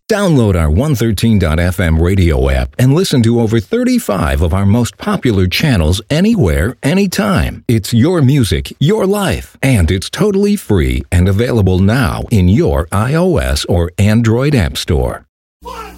Download our 113.fm radio app and listen to over 35 of our most popular channels anywhere, anytime. It's your music, your life, and it's totally free and available now in your iOS or Android app store. 1,